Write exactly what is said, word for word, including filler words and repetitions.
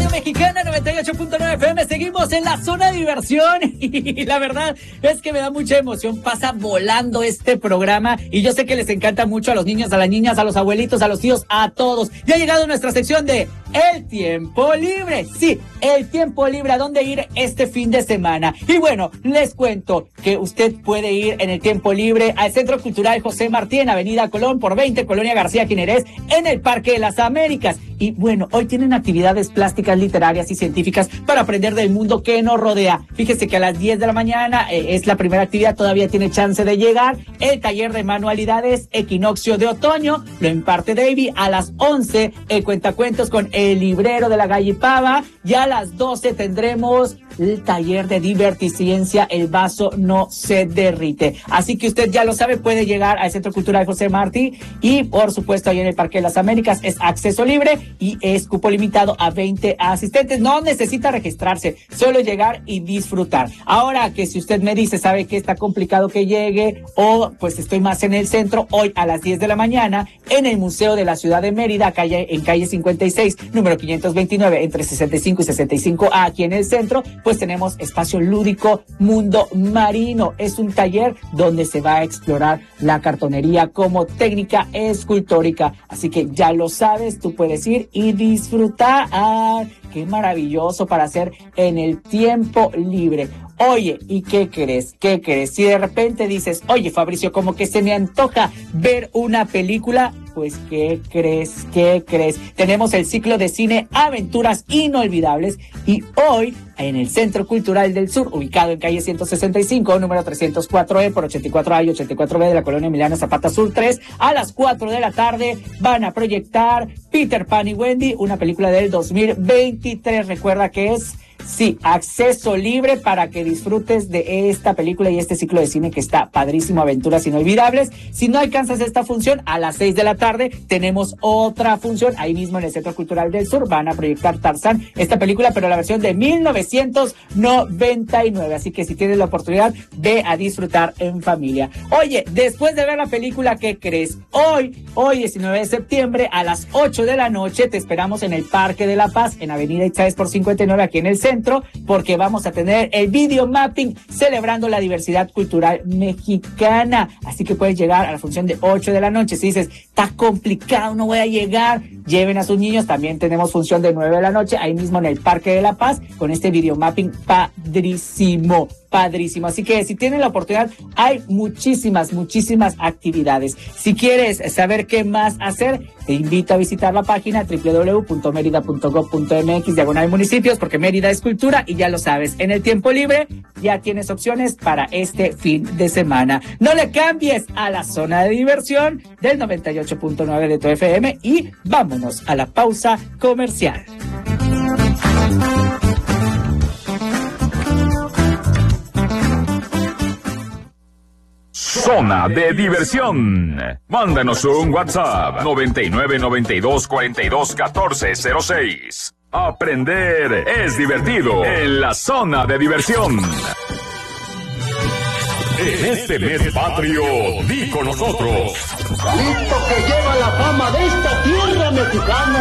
Radio Mexicana noventa y ocho punto nueve F M. Seguimos en la zona de diversión y la verdad es que me da mucha emoción. Pasa volando este programa y yo sé que les encanta mucho a los niños, a las niñas, a los abuelitos, a los tíos, a todos. Ya ha llegado nuestra sección de El Tiempo Libre. Sí, el tiempo libre, a dónde ir este fin de semana. Y bueno, les cuento que usted puede ir en el tiempo libre al Centro Cultural José Martí en Avenida Colón por veinte, Colonia García Jiménez, en el Parque de las Américas. Y bueno, hoy tienen actividades plásticas, literarias y científicas para aprender del mundo que nos rodea. Fíjese que a las diez de la mañana eh, es la primera actividad, todavía tiene chance de llegar. El taller de manualidades Equinoccio de Otoño lo imparte Davy. A las once, el cuentacuentos con el librero de la Gallipava. Y a las doce tendremos el taller de diverticiencia El vaso no se derrite. Así que usted ya lo sabe, puede llegar al Centro Cultural José Martí y por supuesto ahí en el Parque de las Américas es acceso libre y es cupo limitado a veinte asistentes. No necesita registrarse, solo llegar y disfrutar. Ahora que si usted me dice, sabe que está complicado que llegue o pues estoy más en el centro, hoy a las diez de la mañana en el Museo de la Ciudad de Mérida, calle, en calle cincuenta y seis, número quinientos veintinueve, entre sesenta y cinco y sesenta y cinco A, aquí en el centro, pues tenemos espacio lúdico Mundo Marino. Es un taller donde se va a explorar la cartonería como técnica escultórica. Así que ya lo sabes, tú puedes ir y disfrutar. ¡Ah, qué maravilloso para hacer en el tiempo libre! Oye, ¿y qué crees? ¿Qué crees? Si de repente dices, oye, Fabricio, como que se me antoja ver una película, pues, ¿qué crees? ¿Qué crees? Tenemos el ciclo de cine Aventuras Inolvidables y hoy, en el Centro Cultural del Sur, ubicado en calle ciento sesenta y cinco, número trescientos cuatro E por ochenta y cuatro A y ochenta y cuatro B de la colonia Emiliano Zapata Sur tres, a las cuatro de la tarde van a proyectar Peter Pan y Wendy, una película del dos mil veintitrés. Recuerda que es... sí, acceso libre para que disfrutes de esta película y este ciclo de cine que está padrísimo, Aventuras Inolvidables. Si no alcanzas esta función, a las seis de la tarde tenemos otra función, ahí mismo en el Centro Cultural del Sur, van a proyectar Tarzán, esta película, pero la versión de mil novecientos noventa y nueve, así que si tienes la oportunidad, ve a disfrutar en familia. Oye, después de ver la película, ¿qué crees? Hoy, hoy diecinueve de septiembre, a las ocho de la noche, te esperamos en el Parque de la Paz, en Avenida Itzáez por cincuenta y nueve, aquí en el centro, porque vamos a tener el video mapping celebrando la diversidad cultural mexicana. Así que puedes llegar a la función de ocho de la noche. Si dices, está complicado, no voy a llegar, lleven a sus niños. También tenemos función de nueve de la noche, ahí mismo en el Parque de la Paz, con este video mapping padrísimo. Padrísimo. Así que si tienen la oportunidad, hay muchísimas, muchísimas actividades. Si quieres saber qué más hacer, te invito a visitar la página doble u doble u doble u punto mérida punto gob punto m x, diagonal municipios, porque Mérida es cultura y ya lo sabes, en el tiempo libre ya tienes opciones para este fin de semana. No le cambies a la zona de diversión del noventa y ocho punto nueve de tu F M y vámonos a la pausa comercial. Zona de diversión. Mándanos un WhatsApp noventa y nueve noventa y dos cuarenta y dos catorce cero seis. Aprender es divertido en la zona de diversión. En este mes patrio, di con nosotros. Listo que lleva la fama de esta tierra mexicana.